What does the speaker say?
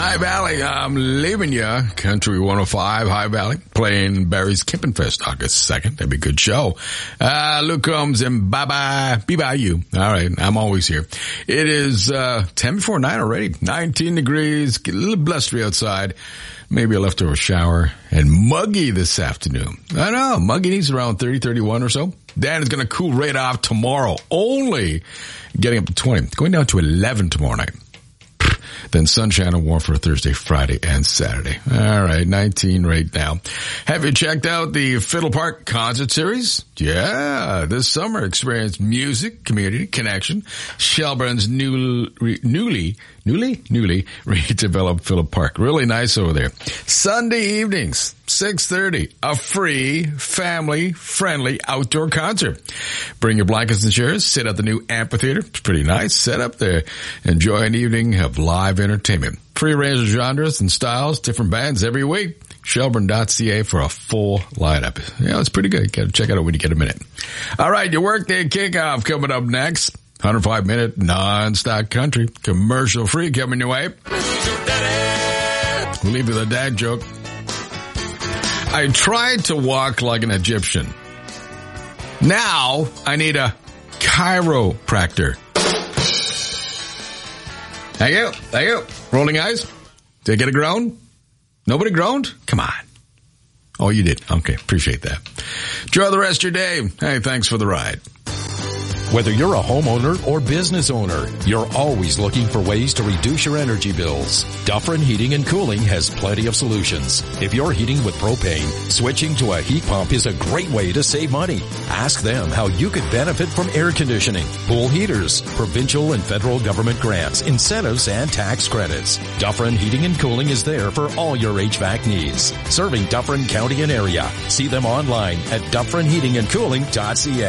High Valley, I'm leaving you. Country 105, High Valley, playing Barry's Camping Fest August 2nd. That'd be a good show. Luke Combs and bye-bye. Be by you. All right, I'm always here. It is 10 before 9 already. 19 degrees, get a little blustery outside. Maybe a leftover shower. And muggy this afternoon. I know, muggy needs around 30, 31 or so. Then it's going to cool right off tomorrow. Only getting up to 20. Going down to 11 tomorrow night. Then sunshine and warm for Thursday, Friday, and Saturday. All right, 19 right now. Have you checked out the Fiddle Park concert series? Yeah, this summer experience music, community, connection. Shelburne's newly redeveloped Fiddle Park. Really nice over there. Sunday evenings, 6:30, a free, family-friendly outdoor concert. Bring your blankets and chairs, sit at the new amphitheater. It's pretty nice. Sit up there. Enjoy an evening of live entertainment. Free range of genres and styles, different bands every week. Shelburne.ca for a full lineup. Yeah, it's pretty good. You got to check it out when you get a minute. All right, your workday kickoff coming up next. 105-minute non-stop country, commercial-free coming your way. We'll leave you with a dad joke. I tried to walk like an Egyptian. Now I need a chiropractor. Thank you. Rolling eyes. Did I get a groan? Nobody groaned? Come on. Oh, you did. Okay, appreciate that. Enjoy the rest of your day. Hey, thanks for the ride. Whether you're a homeowner or business owner, you're always looking for ways to reduce your energy bills. Dufferin Heating and Cooling has plenty of solutions. If you're heating with propane, switching to a heat pump is a great way to save money. Ask them how you could benefit from air conditioning, pool heaters, provincial and federal government grants, incentives, and tax credits. Dufferin Heating and Cooling is there for all your HVAC needs. Serving Dufferin County and area. See them online at DufferinHeatingandCooling.ca.